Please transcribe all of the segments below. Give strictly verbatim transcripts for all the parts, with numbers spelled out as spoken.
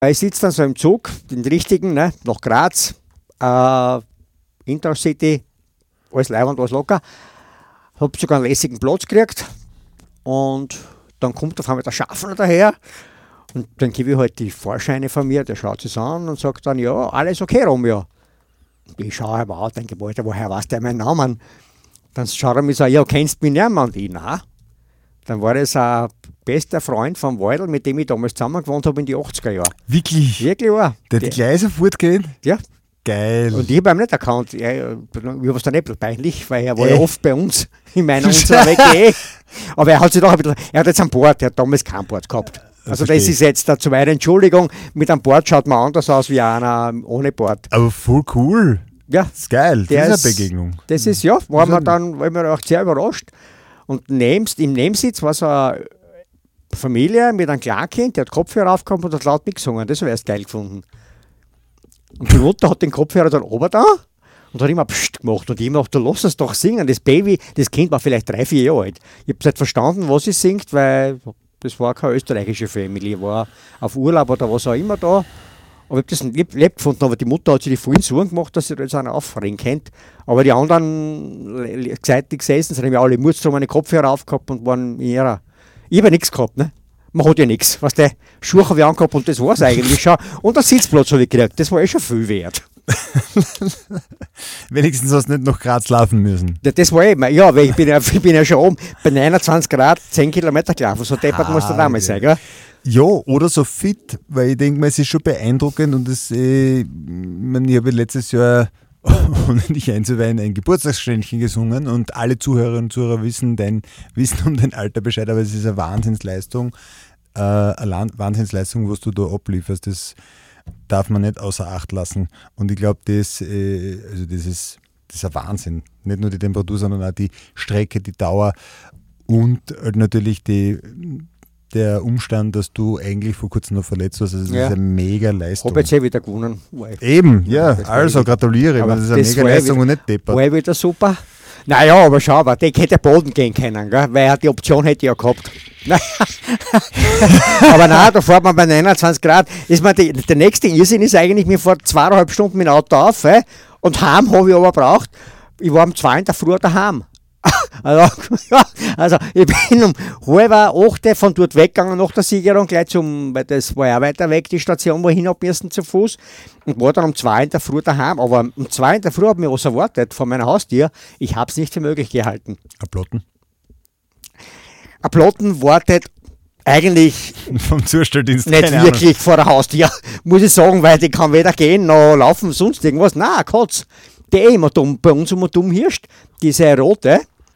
Ich sitze dann so im Zug, den richtigen, ne, nach Graz, äh, Intercity, alles leibend, alles locker. Hab sogar einen lässigen Platz gekriegt und dann kommt auf einmal der Schaffner daher und dann gebe ich halt die Fahrscheine von mir, der schaut sich an und sagt dann, ja, alles okay, Romeo. Ich schaue ihm an, denke, Alter, woher weiß der meinen Namen? Dann schaut er mich so, ja, kennst du mich nicht mehr? Und ich, nein. Dann war das ein bester Freund vom Waldl, mit dem ich damals zusammen gewohnt habe in die achtziger Jahre. Wirklich? Wirklich wahr. Der hat die Gleise fortgehen? Ja. Geil. Und ich habe ihn nicht erkannt. Ich, ich habe es dann nicht peinlich, weil er war äh. ja oft bei uns in meiner unserer W G. Aber er hat sich doch ein bisschen, er hat jetzt ein Board, er hat damals kein Board gehabt. Also das, das ist jetzt da zu meiner Entschuldigung, mit einem Board schaut man anders aus wie einer ohne Board. Aber voll cool. Ja. Das ist geil, das ist eine Begegnung. Das ist, ja, war man dann, war mir auch sehr überrascht. Und nebst, im Nebensitz war so eine Familie mit einem Kleinkind, der hat Kopfhörer aufgehabt und hat laut mitgesungen. Das habe ich erst geil gefunden. Und die Mutter hat den Kopfhörer dann oben da und hat immer Psst gemacht. Und ich habe gedacht, lass es doch singen. Das Baby, das Kind war vielleicht drei, vier Jahre alt. Ich habe nicht verstanden, was sie singt, weil das war keine österreichische Family. War auf Urlaub oder was auch immer da. Aber ich habe das nicht lieb gefunden, aber die Mutter hat sich die vollen Sorgen gemacht, dass sie da jetzt einen aufregen könnte. Aber die anderen Seiten gesessen sind, haben ja alle Mutstrom meine Kopfhörer aufgehabt und waren in ihrer. Ich habe ja nichts gehabt, ne? Man hat ja nichts. Weißt du, Schuhe habe ich angehabt und das war es eigentlich schon. Und einen Sitzplatz habe ich gekriegt. Das war eh schon viel wert. Wenigstens hast du nicht nach Graz laufen müssen. Ja, das war eben, ja, weil ich bin ja, ich bin ja schon oben bei neunundzwanzig Grad zehn Kilometer gelaufen. So deppert muss der damals sein, gell? Ja, oder so fit, weil ich denke mal, es ist schon beeindruckend und das, äh, ich, mein, ich habe letztes Jahr, ohne dich einzuweihen, ein Geburtstagsständchen gesungen und alle Zuhörerinnen und Zuhörer wissen, dein, wissen um dein Alter Bescheid, aber es ist eine Wahnsinnsleistung, äh, eine Wahnsinnsleistung, was du da ablieferst, das darf man nicht außer Acht lassen und ich glaube, das, äh, also das ist, das ist ein Wahnsinn, nicht nur die Temperatur, sondern auch die Strecke, die Dauer und halt natürlich die der Umstand, dass du eigentlich vor kurzem noch verletzt warst, also das ja. ist eine mega Leistung. Habe jetzt eh wieder gewonnen. Eben, ja, ja also gratuliere, aber das ist eine das mega Leistung wieder, und nicht deppert. War wieder super. Naja, aber schau, aber der hätte Boden gehen können, gell? Weil er die Option hätte ja gehabt. Aber nein, da fährt man bei neunundzwanzig Grad. Ist man die, der nächste Irrsinn ist eigentlich, mir vor zweieinhalb Stunden mit dem Auto auf eh? Und heim habe ich aber braucht. Ich war um zwei in der Früh daheim. Also, ja, also ich bin um halb acht von dort weggegangen nach der Siegerung, gleich zum, weil das war ja weiter weg, die Station, wo ich hin hab müssen zu Fuß und war dann um zwei in der Früh daheim, aber um zwei in der Früh hat mir was erwartet von meiner Haustür, ich habe es nicht für möglich gehalten. Ein Plotten? Ein Plotten wartet eigentlich vom Zustelldienst nicht wirklich Ahnung. Vor der Haustür, muss ich sagen, weil die kann weder gehen noch laufen, sonst irgendwas, nein, ein Katz. Die eh immer dumm, bei uns immer dumm hirscht, diese rote.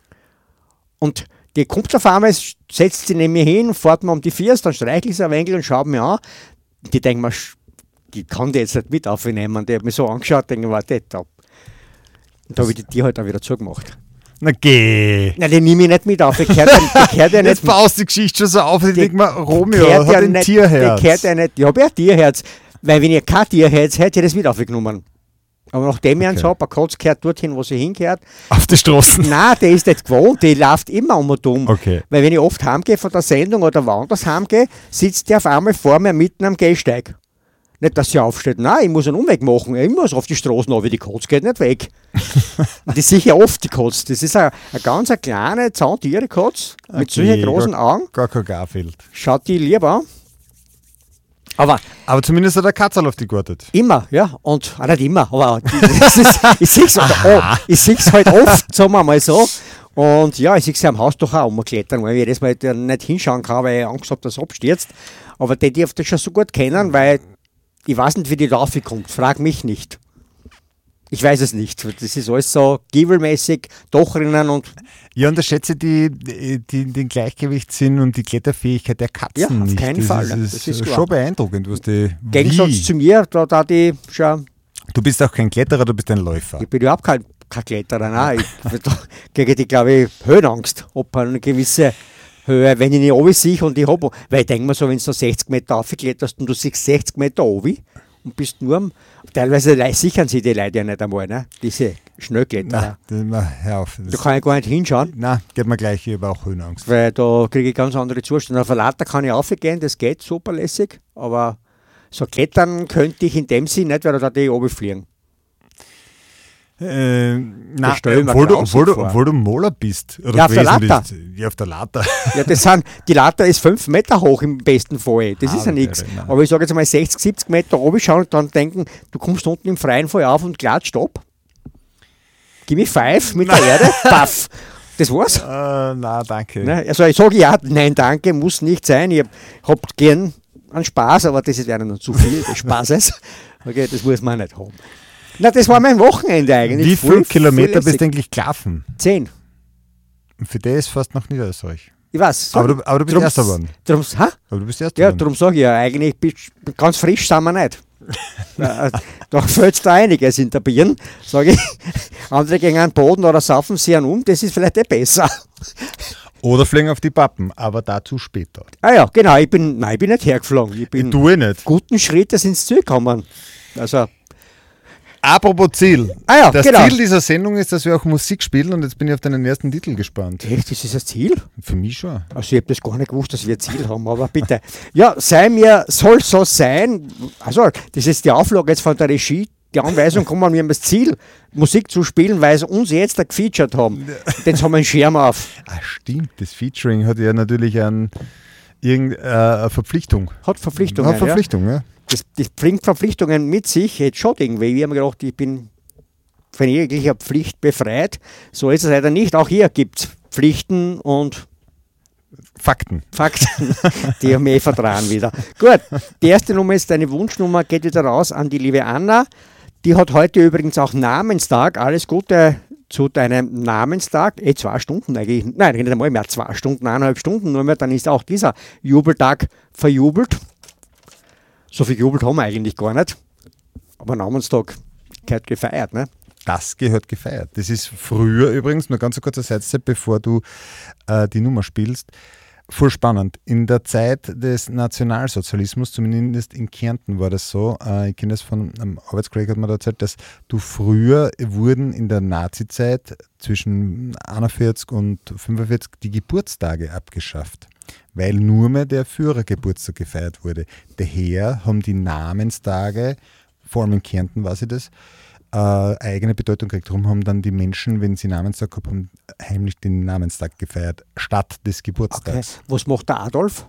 Und die kommt auf einmal, setzt sie neben mir hin, fährt mir um die Viers, dann streichelt sie ein wenig und schaut mir an. Die denken mir, die kann die jetzt nicht mit aufnehmen. Die hat mich so angeschaut, denken, warte, da. Und da habe ich die Tier halt auch wieder zugemacht. Na geh! Nein, die nehme ich nicht mit auf. Die gehört ja, die gehört ja nicht. Jetzt baust die Geschichte schon so auf, ich denke mir, Romeo hat ja ein nicht, Tierherz. Die gehört ja nicht, ich habe ja ein Tierherz. Weil wenn ich kein Tierherz hätte, hätte ich das mit aufgenommen. Aber nachdem ich okay. eins habe, ein Katz gehört dorthin, wo sie hingehört. Auf die Straßen? Nein, der ist nicht gewohnt, die läuft immer um und um. Okay. Weil wenn ich oft heimgehe von der Sendung oder woanders heimgehe, sitzt der auf einmal vor mir mitten am Gehsteig. Nicht, dass sie aufsteht, nein, ich muss einen Umweg machen, ich muss auf die Straßen, aber die Katz geht nicht weg. Und die sehe ich ja oft, die Katz. Das ist eine, eine ganz eine kleine, zahntiere Katz mit okay, solchen großen gar, Augen. Gar kein Garfield. Schaut die lieb an. Aber, aber zumindest hat der Katzel auf die gewartet. Immer, ja. Und, ah, nicht immer, aber das ist, ich sehe es oh, halt oft, sagen wir mal so. Und ja, ich sehe sie am Haus doch auch umklettern, weil ich jedes Mal nicht hinschauen kann, weil ich Angst habe, dass es abstürzt. Aber die dürfte das schon so gut kennen, weil ich weiß nicht, wie die da raufkommt. Frag mich nicht. Ich weiß es nicht. Das ist alles so giebelmäßig, Dochrinnen und. Ja, unterschätze die, die, die den Gleichgewichtssinn und die Kletterfähigkeit der Katzen ja, auf nicht. keinen das Fall. Ist, das, das ist, ist schon beeindruckend, was die. Im Gegensatz wie? zu mir, da, da die schon. Du bist auch kein Kletterer, du bist ein Läufer. Ich bin überhaupt kein, kein Kletterer. Nein. Ich kriege die, glaube ich, Höhenangst. Ob eine gewisse Höhe, wenn ich nicht oben sehe und ich habe. Weil ich denke mir so, wenn du so sechzig Meter aufkletterst und du siehst sechzig Meter oben und bist nur am. Teilweise sichern sie die Leute ja nicht einmal, ne? Diese Schnellkletterer. Nein, hör auf. Da kann ich gar nicht hinschauen. Nein, geht mir gleich, ich habe auch Höhenangst. Weil da kriege ich ganz andere Zustände. Auf der Leiter kann ich aufgehen, das geht super lässig, aber so klettern könnte ich in dem Sinn nicht, weil da die runterfliegen. Äh, na, stell mir obwohl, du, grausig obwohl, du, vor. obwohl du Moller bist. Oder Ja, auf der gewesen Latter. bist. Ja, auf der Latter. Ja, das sind, die Latte ist fünf Meter hoch im besten Fall. Das Ah, ist ja nichts. nein. Aber ich sage jetzt mal sechzig, siebzig Meter runterschauen und dann denken, du kommst unten im freien Fall auf und klatscht ab. Gib mir Five mit der Erde, paff. Das war's. Äh, na, danke. Ne? Also ich sage ja, nein, danke, muss nicht sein. Ich hab gern einen Spaß, aber das ist ja noch zu viel des Spaßes. Okay, das muss man nicht haben. Na, das war mein Wochenende eigentlich. Wie viele Voll Kilometer lässig. bist du eigentlich gelaufen? Zehn. Für das ist fast nach Niederösterreich. Ich weiß. Aber du, aber du bist Drum- Erster geworden. Drum, ha? Aber du bist Erster Ja, geworden. darum sage ich ja, eigentlich bist- ganz frisch sind wir nicht. Da, da fällt da einiges in der Birne, sage ich. Andere gehen an den Boden oder saufen sie an um, das ist vielleicht eh besser. Oder fliegen auf die Pappen, aber dazu später. Ah ja, genau, ich bin, nein, ich bin nicht hergeflogen. Ich bin Du eh nicht. guten Schrittes ins Ziel gekommen. Also, Apropos Ziel. ah ja, Das genau. Ziel dieser Sendung ist, dass wir auch Musik spielen und jetzt bin ich auf deinen ersten Titel gespannt. Echt, das ist das Ziel? Für mich schon. Also ich habe das gar nicht gewusst, dass wir ein Ziel haben, aber bitte. Ja, sei mir, soll so sein. Also, das ist die Auflage jetzt von der Regie. Die Anweisung kommen, wir haben das Ziel, Musik zu spielen, weil sie uns jetzt da gefeatured haben. Jetzt haben wir einen Schirm auf. Ah, stimmt. Das Featuring hat ja natürlich ein, irgend, äh, eine Verpflichtung. Hat Verpflichtungen. Eine Verpflichtung, ja. Ja. Das, das bringt Verpflichtungen mit sich, jetzt schon irgendwie. Wir haben gedacht, ich bin von jeglicher Pflicht befreit. So ist es leider nicht. Auch hier gibt es Pflichten und Fakten. Fakten, die haben wir eh vertragen wieder. Gut, die erste Nummer ist deine Wunschnummer, geht wieder raus an die liebe Anna. Die hat heute übrigens auch Namenstag. Alles Gute zu deinem Namenstag. Eh, zwei Stunden eigentlich. Nein, nicht einmal mehr zwei Stunden, eineinhalb Stunden nur mehr. Dann ist auch dieser Jubeltag verjubelt. So viel jubelt haben wir eigentlich gar nicht. Aber Namenstag gehört gefeiert, ne? Das gehört gefeiert. Das ist früher übrigens, nur ganz ein kurzer Sidestep, bevor du äh, die Nummer spielst. Voll spannend. In der Zeit des Nationalsozialismus, zumindest in Kärnten war das so, äh, ich kenne das von einem Arbeitskollegen, hat mir da erzählt, dass du früher wurden in der Nazi-Zeit zwischen einundvierzig und fünfundvierzig die Geburtstage abgeschafft, weil nur mehr der Führergeburtstag gefeiert wurde. Daher haben die Namenstage, vor allem in Kärnten weiß ich das, äh, eigene Bedeutung gekriegt. Darum haben dann die Menschen, wenn sie Namenstag gehabt haben, heimlich den Namenstag gefeiert, statt des Okay. Geburtstags. Was macht der Adolf?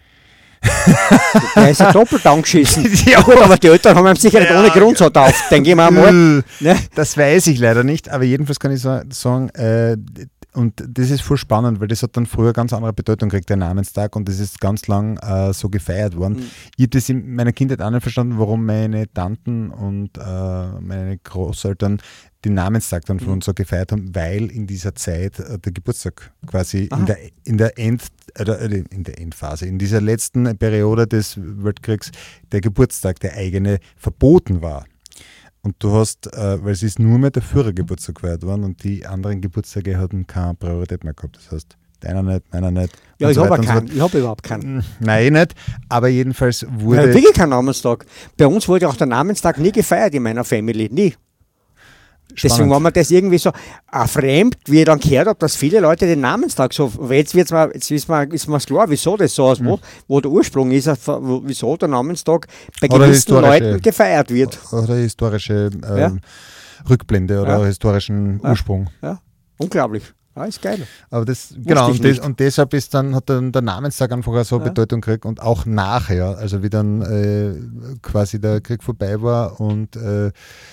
Der ist ja doppelt angeschissen. Ja. Gut, aber die Eltern haben ihm sicher nicht Ja, ohne Grund so tauft, denke ich mir einmal. Äh, Ne? Das weiß ich leider nicht, aber jedenfalls kann ich sa- sagen, äh, und das ist voll spannend, weil das hat dann früher ganz andere Bedeutung gekriegt, der Namenstag, und das ist ganz lang äh, so gefeiert worden. Mhm. Ich habe das in meiner Kindheit auch nicht verstanden, warum meine Tanten und äh, meine Großeltern den Namenstag dann von Mhm. uns so gefeiert haben, weil in dieser Zeit äh, der Geburtstag quasi Aha. in der, in, der End, oder, äh, in der Endphase, in dieser letzten Periode des Weltkriegs, der Geburtstag, der eigene, verboten war. Und du hast, äh, weil es ist nur mehr der Führergeburtstag gefeiert worden und die anderen Geburtstage hatten keine Priorität mehr gehabt. Das heißt, deiner nicht, meiner nicht. Ja, und ich so habe weiter und so keinen. fort. Ich habe überhaupt keinen. Nein, eh nicht. Aber jedenfalls Ich habe wurde. wirklich keinen Namenstag. Bei uns wurde auch der Namenstag nie gefeiert in meiner Family. Nie. Deswegen Spannend. war mir das irgendwie so auch fremd, wie ich dann gehört habe, dass viele Leute den Namenstag so, weil jetzt, wird's mal, jetzt ist mir ist mir's klar, wieso das so ist, wo, wo der Ursprung ist, wo- wieso der Namenstag bei Oder gewissen historische- Leuten gefeiert wird. Oder historische ähm, Ja. Rückblende oder Ja. historischen Ja. Ursprung. Ja, unglaublich. Ja, ist geil. Aber das, genau, ich und, das, nicht. und deshalb ist dann, hat dann der Namenstag einfach auch so Ja. Bedeutung gekriegt und auch nachher, also wie dann äh, quasi der Krieg vorbei war und äh,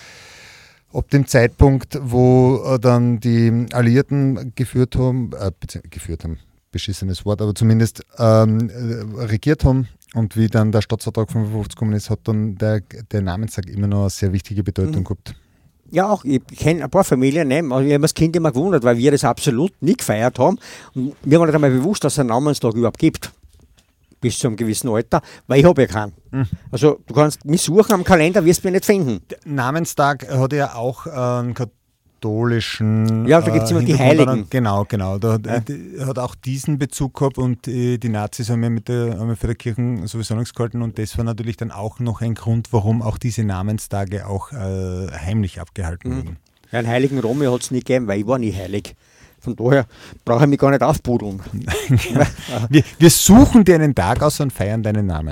ab dem Zeitpunkt, wo äh, dann die Alliierten geführt haben, äh, bezieh- geführt haben, beschissenes Wort, aber zumindest ähm, äh, regiert haben und wie dann der Staatsvertrag fünfundfünfzig gekommen ist, hat dann der, der Namenstag immer noch eine sehr wichtige Bedeutung Mhm. gehabt. Ja, auch, ich kenne ein paar Familien, ne? Also ich habe das Kind immer gewundert, weil wir das absolut nie gefeiert haben. Und mir war nicht einmal bewusst, dass es einen Namenstag überhaupt gibt. Bis zu einem gewissen Alter, weil ich habe ja keinen. Mhm. Also du kannst mich suchen am Kalender, wirst du mich nicht finden. Der Namenstag hat ja auch einen katholischen. Ja, da gibt's immer die Hintergrund. Heiligen. Genau, genau. Da hat, Ja. die, hat auch diesen Bezug gehabt und äh, die Nazis haben ja mit der, haben ja für die Kirchen sowieso nichts gehalten und das war natürlich dann auch noch ein Grund, warum auch diese Namenstage auch äh, heimlich abgehalten Mhm. wurden. Ja, einen heiligen Romeo hat es nie gegeben, weil ich war nie heilig. Von daher brauche ich mich gar nicht aufbudeln. Wir, wir suchen dir einen Tag aus und feiern deinen Namen.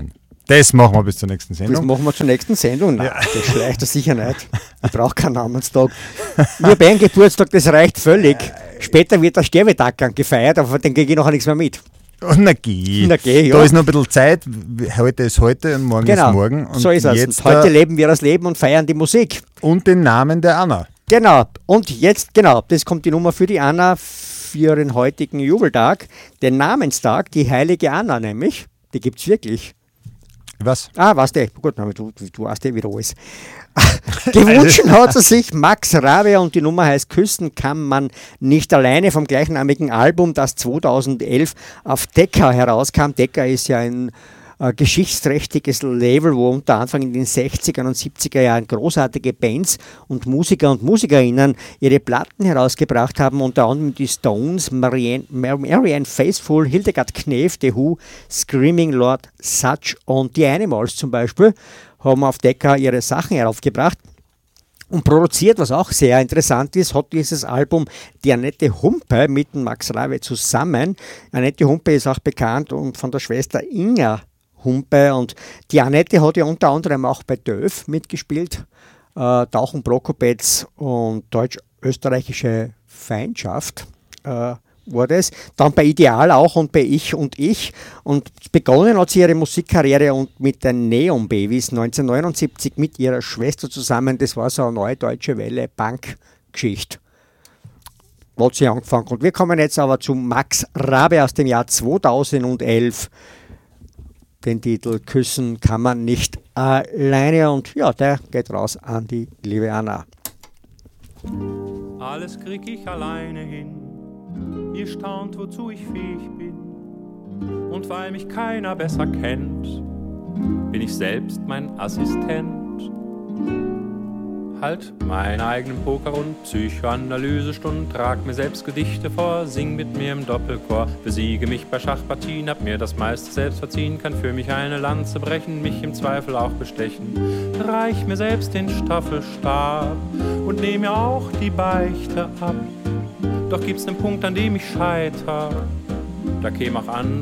Das machen wir bis zur nächsten Das Sendung. machen wir zur nächsten Sendung. Nein, Ja. das schleicht er sicher nicht. Ich brauche keinen Namenstag. Ich habe einen Geburtstag, das reicht völlig. Später wird der Sterbetag gefeiert, aber den kriege ich nachher nichts mehr mit. Oh, na geh. Na geh, ja. Da ist noch ein bisschen Zeit. Heute ist heute und morgen Genau, ist morgen. Und so ist es. jetzt Und heute äh, leben wir das Leben und feiern die Musik. und den Namen der Anna. Genau. Und jetzt, genau, das kommt die Nummer für die Anna für ihren heutigen Jubeltag. Den Namenstag, die heilige Anna nämlich. Die gibt es wirklich. Was? Ah, weißt du, gut, du, du, du weißt ja wieder alles. Gewünscht hat sie sich Max Rabe und die Nummer heißt Küssen kann man nicht alleine vom gleichnamigen Album, das zweitausendelf auf Decca herauskam. Decca ist ja ein äh, geschichtsträchtiges Label, wo unter Anfang in den sechziger und siebziger Jahren großartige Bands und Musiker und Musikerinnen ihre Platten herausgebracht haben, unter anderem die Stones, Marianne, Marianne Faithfull, Hildegard Knef, The Who, Screaming Lord Sutch und die Animals zum Beispiel haben auf Decca ihre Sachen heraufgebracht und produziert, was auch sehr interessant ist, hat dieses Album die Annette Humpe mit dem Max Rabe zusammen. Annette Humpe ist auch bekannt und von der Schwester Inga Humpe und die Annette hat ja unter anderem auch bei Döf mitgespielt, äh, Tauchen Prokopetz und deutsch-österreichische Feindschaft äh, war das. Dann bei Ideal auch und bei Ich und Ich. Und begonnen hat sie ihre Musikkarriere und mit den Neon Babies neunzehnhundertneunundsiebzig mit ihrer Schwester zusammen. Das war so eine neue deutsche Welle Punk-Geschichte. Hat sie angefangen. Und wir kommen jetzt aber zu Max Rabe aus dem Jahr zweitausendelf. Den Titel Küssen kann man nicht alleine. Und ja, der geht raus an die liebe Anna. Alles krieg ich alleine hin. Ihr staunt, wozu ich fähig bin. Und weil mich keiner besser kennt, bin ich selbst mein Assistent. Halt meinen eigenen Poker- und Psychoanalysestund, trag mir selbst Gedichte vor, sing mit mir im Doppelchor, besiege mich bei Schachpartien, hab mir das meiste selbst verziehen, kann für mich eine Lanze brechen, mich im Zweifel auch bestechen. Reich mir selbst den Staffelstab und nehm mir auch die Beichte ab. Doch gibt's nen Punkt, an dem ich scheiter, da käm auch andere